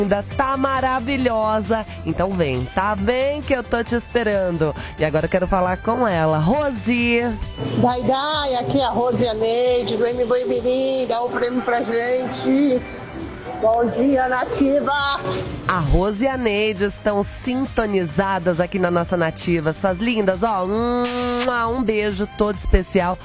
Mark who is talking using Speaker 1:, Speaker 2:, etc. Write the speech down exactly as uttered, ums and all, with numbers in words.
Speaker 1: Ainda tá maravilhosa, então vem, tá bem que eu tô te esperando. E agora eu quero falar com ela, Rosi.
Speaker 2: Dai, dai, aqui é a Rosi a Neide, do M B Mirim, dá o prêmio pra gente. Bom dia, Nativa!
Speaker 1: A Rosi e a Neide estão sintonizadas aqui na nossa Nativa. Suas lindas, ó, um, um beijo todo especial.